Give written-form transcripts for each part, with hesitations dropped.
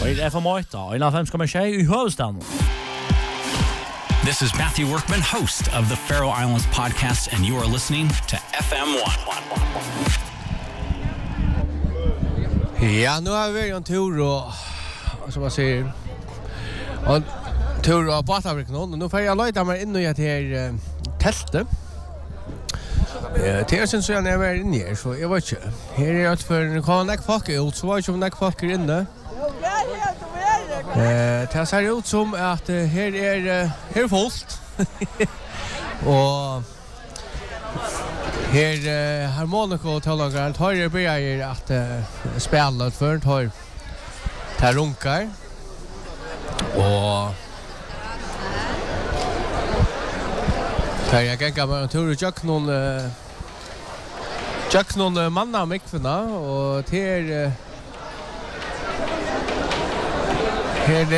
FM8 og 105,6 I hovedstaden. This is Matthew Workman, host of the Faroe Islands podcast, and you are listening to FM1. Ja, nu har vi en tur og, som man säger, en tur av Batabrikken, og nu får jeg løyda meg inn i et her teltet. Det synes jeg når jeg var inne her, så jeg vet ikke. Her er det for, kan nekk folk ut, så var ikke om nekk folk inne. Det ser ut som at her er fullt. Og her harmonika og tallagaren tar begynner at spela før, tar runkar. Og tar jeg gengar med en tur og tjøk noen manna av mikvina, og til her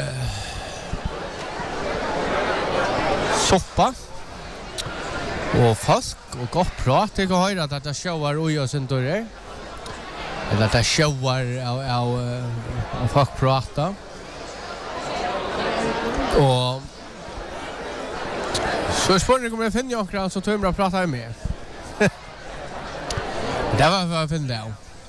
soppa og fisk og godt prat. Jeg kan høre at det sjåvar ui og sin dører. Eller at det sjåvar av folk prata. Og så spørsmålet om jeg finner akkurat så tog jeg å prate med. Det var for å finne det.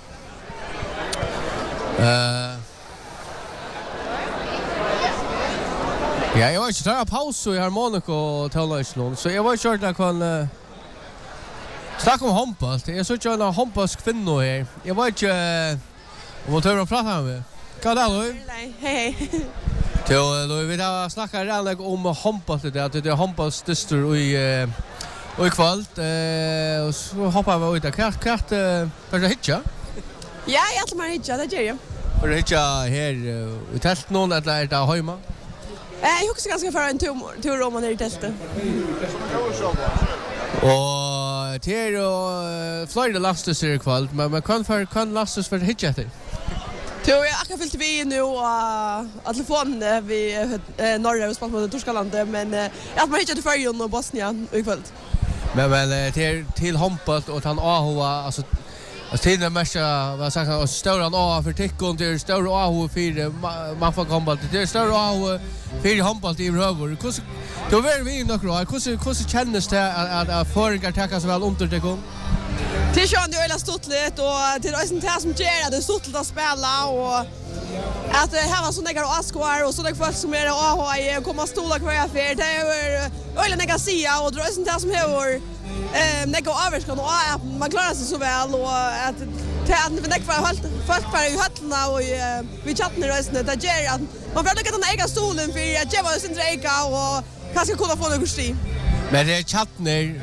Ja, jeg var ikke tar pause I harmonika og tallagaren, så jeg var ikke hørt at jeg kan snakke om håndball. Jeg så ikke en håndballskvinne her. Jeg var ikke om å tør å prate med. Hva det, Løy? Nei, hei. Vi har snakket redan om håndball, det er håndballstyster i kvalt, og så hoppar vi ut. Hva er det hitja? Ja, jeg tror man hitja, det gjør jeg. Er det hitja her I telt noen, eller er det høyma? Jeg husker ganske for en tur om man I teltet. Og det jo flere lastes I kvalt, men kan lastes for hitja etter? Jo, jeg akkurat fylte vi nu av telefonen vi Norge og spalt mot Torskalandet, men at man hittar til Färjön og Bosnia I kveld. Men till håndboll och han AHA, alltså till det mesta vad sagt han stora AHA för tickon till stora AHA för man får håndboll till stora AHA för håndboll I rövor. Då var vi några hur känns det att föringar täcka så väl under tickon? Det känns ju väldigt stottligt och till ösen till som ger det stottligt att spela och att här var så några askvar och så det folk som är AHA kommer stola kvar för det är öle några sia och ösen till som har några avskan och man klarar sig så väl och att det är för folk för I höllarna och vi chatten I ösen det ger att man får lägga den egen stolen för att ge var sin drejka och kanske kunna få något sti. Men det är chatten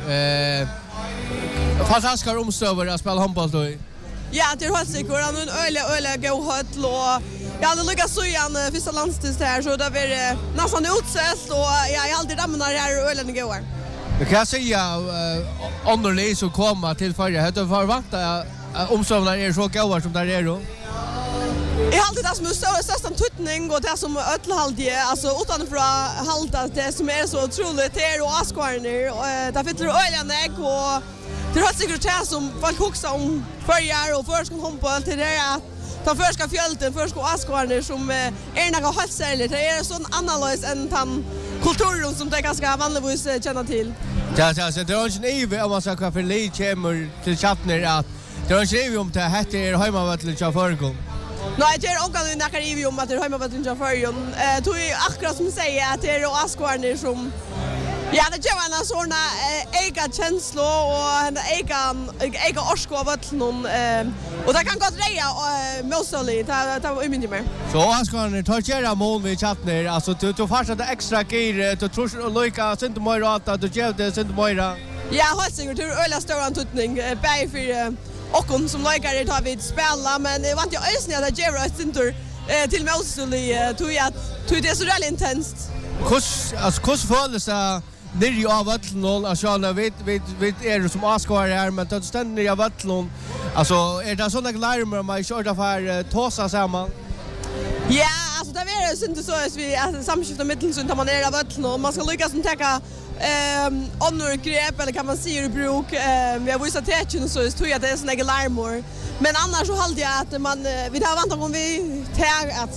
fantastiska omstöver att spela handboll då. Ja, det är helt säkert. Han är öle god höll och jag hade lyckats så igen första landstest här så det var nästan utsett och jag är alltid dammarna här ölen går. Men kan jag säga underlig så komma till förra det var vanta omstövarna är så goda som där är då. Jag har alltid det som är största tutning och det som ötlhaldige alltså utanför halta det som är så otroligt det och askvarner och där fyller ölen och det är säkert det som folk huxar om förjar och förskon handboll till det att ta förska fjälten förskon askvarner som är några halssäller det är sån analys än tan kulturen som det ganska vanligtvis känner till. Ja, så det är inte evigt om man ska för lite kommer till chatten att det är inte evigt om det heter hemmavattel till förgång. Nej, det är också några evigt om att det hemmavattel till förgång. Tog akkurat som säger att det är askvarner som ja, det gör en sån ega känsla och en ega orsko av vattnon och det kan gå dreja mostly det var mycket mer. Så han ska ta kära mål vid chatten alltså du fasta det extra gear du tror och lika sent mer att du ger det sent mer. Ja, helt säkert det är öla stor antutning bäj för och som likar det har vi spela men det var inte ösnä att ge oss center till mostly tog det är så väldigt intensivt. Hur förhålls det nere av vattnet alltså vet är som askar här men det ständer av vattnet alltså är det såna larmer man kör där för tosa samman. Ja, alltså det är inte så att vi samskifta mitten så man är av vattnet och man ska lyckas som täcka annor grep eller kan man säga I bruk vi har visat tecken så tror jag att det är såna larmer men annars så håller jag att man vi har vant om vi tar att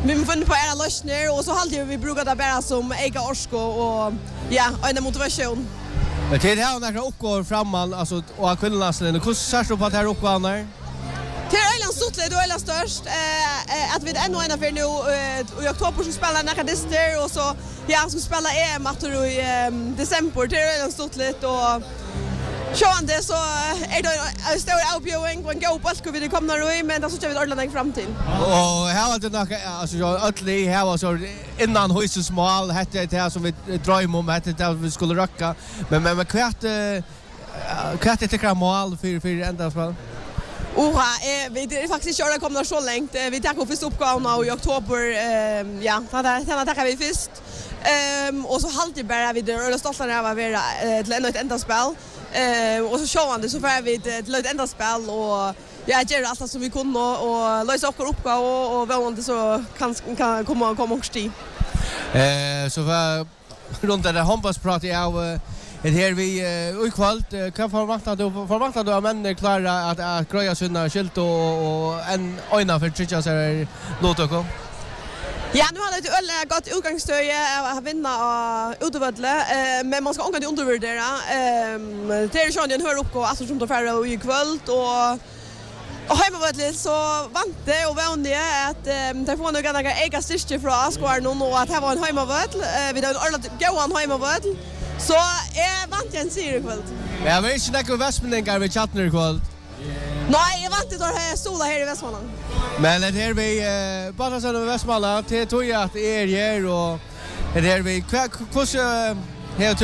vi må finne på era løsner, og så alltid vi brukar det bara som ega orsko og ja, en motivation. Men till det här när jag går framan alltså och kvinnorna hur ser du på att här uppgåvan där? Det är Öland stort och Öland störst att vi ännu en för nu i oktober så spelar några dister och så ja så spelar EM att i december det är Öland stort och sjön det så är det stor outbjudning på en go ball vi kommer nu men då så kör vi Öland fram till. Och här var det nog alltså jag ötli här var så innan huset smal hette det här som vi drömde om hette det vi skulle rocka men kvart det kram mål för ända spel. Vi det är faktiskt inte kommer så långt. Vi tar på första uppgåvan i oktober ja, sen tar vi först. Och så halvtid bara vi det är stolta när vi är till ett enda spel. Och så sjön det så får vi till ett enda spel och jag gör allt som vi kunde och lösa upp uppgåvan och vad så kan komma och sti. Så var runt det handbollsprat jag det här vi i kvalt kan förvänta du att män klara att greja sina skilt och en öjna för tjocka så är låt Ja, nu har det ett gott utgångsstöd att vinna utövadle, men man ska ånga det undervärdera. Det är ju en hör uppgå alltså som då färre i kvällt och hemmavatlet så vant det och vände att det får nog ganska ega styrke från Askvarn och att det var en hemmavatl. Vi har en gåan hemmavatl. Så är vant jag en serie kvällt. Ja, men inte några västmänningar vid chatten kvällt. Nej, jag vant inte att stola här i Västmanland. Men det här vi bara så i Västmanland det tror jag att är här och det här vi hur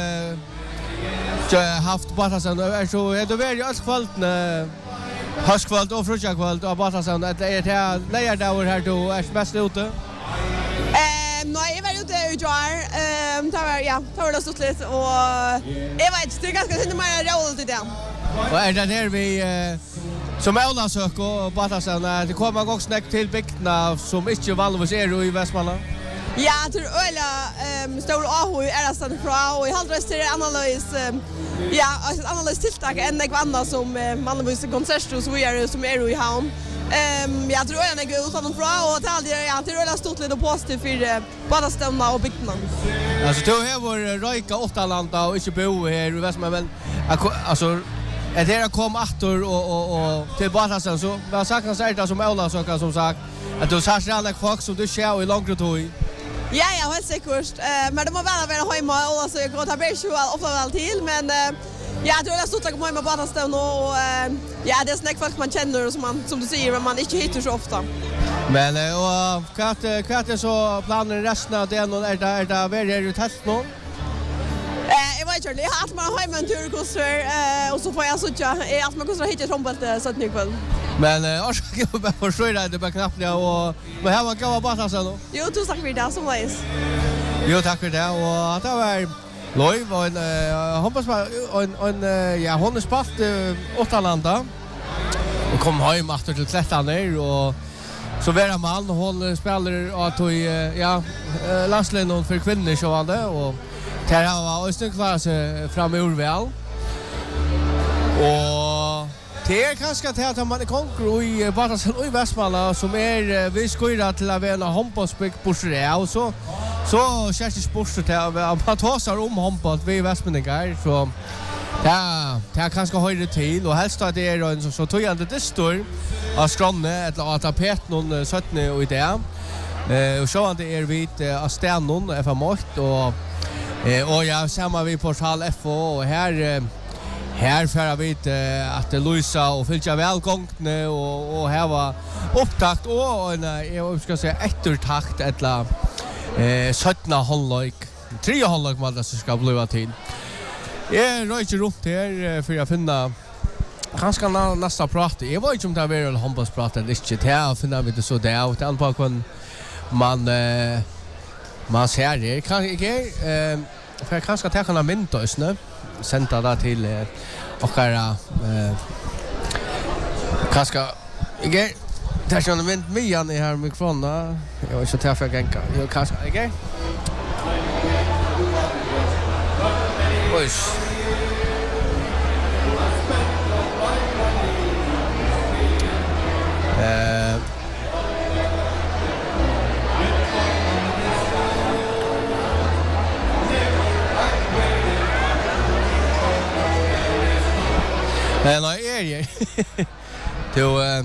to haft bara så är det väldigt asfalt höskvalt och fruktkvalt och bara så att det är lejer där här då är bäst ute. Nej, jag var ute i jar. Det var det stått lite och jag vet det är ganska synd mer roligt i det. Och är det där vi som Ölandsök och Batasen det kommer också snäck till bygdna som inte vanligtvis är i Västmanland. Ja, till öla stor AH är det stan från och i halvdress till analys ja, alltså analys tilltag än något annat som vanligtvis konserter så vi är som är i hamn. Jag tror jag är utan från och till ja, till öla stort lite positivt för Batasen och bygdna. Alltså då här var Röjka 8 landa och inte bo här i Västmanland men alltså att det kom åter och till Batasen så vad sagt säger det som Ölandsök som sagt att du sa själva folk som du kör i långt tid. Ja, helt säkert. Men det må vara hemma och alltså jag går ta bärs ofta väl till men ja, det är stort att komma hemma på Batasen och ja, det är snäck folk man känner och som du säger men man inte hittar så ofta. Men och kvart är så planen resten av den och är det väldigt rätt nu. Jag vet inte, jag har att man hemma en turkosser och så får jag så att man kostar hit från bältet så att nu kväll. Men jag bara försöka det bara knappt och men här var gå bara så nu. Jo, tusen tack för det som läs. Jo, tack för det och det var Löv och hoppas en ja hon är spalt 8 landa och kom hem efter till 13 ner och så vara man hon spelar att ja landslaget för kvinnor så var det och där var Östen kvar sig fram ur väl. Och det är kanske till att man konkur i Batasen och i Västmanland som är vi skojar till att vara handbollsspel på det och så känns sportet till att man tassar om handboll vid Västmanland så ja, det är kanske höjre till och helst att det är en så tojande det står av skronne eller att tapet någon 17 och det. Och så att det är vid av stenon FM8 och ja, samma vi portal FO och här för vi att Luisa och Filcha välgångne och här var upptakt och jag ska säga eftertakt eller 17 halvlek 3 halvlek vad det ska bli till. Jag rör runt här för att finna ganska nästa prata. Jag vet inte om det är en handbollsprat eller inte. Det här finner vi det så där och det på kan man ser det kan inte för kanske ta kan mynta oss nu sända det till och kanske inte där ska man mycket i här mikrofonen. Jag vill så ta för gänka. Jag kanske okej. Oj. Nej, är det.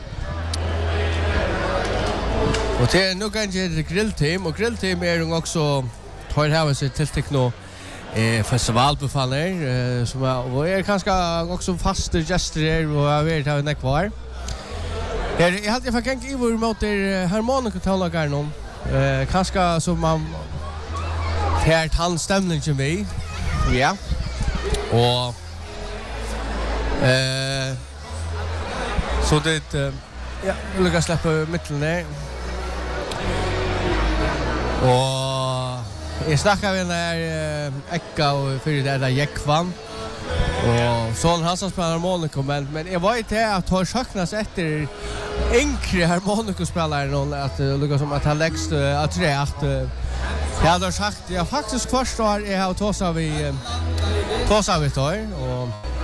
Och det är nog kanske ett grillteam och grillteam är ju också har här sig till tekno festivalbefaller som är kanske också fasta gäster och jag vet att det kvar. Jag hade jag fick i vår mot harmonikatonlagarna kanske som man helt handstämningen vi. Ja. Och så det ja, vill jag släppa mitten där. Och jag snackar med när Ecka och för det där Jäckvan. Och så han som spelar harmonika men jag var inte att ha saknas efter enkle harmonikaspelare någon att lukka som att han lägst att tre att jag hade sagt jag faktiskt förstår jag har tåsa vi då och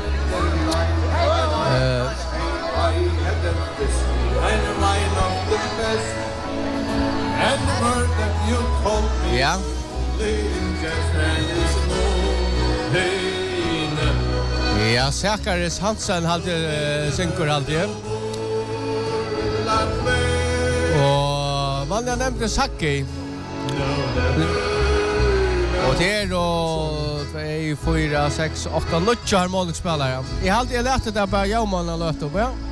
ja. Ja, Zacharias Hansen hade synkur alltid. Och man nämnde Saki. Och det är då 2, 4, 6, 8, 9 harmonikspelare. Jag hade lärt det där bara jag man har låt upp, ja.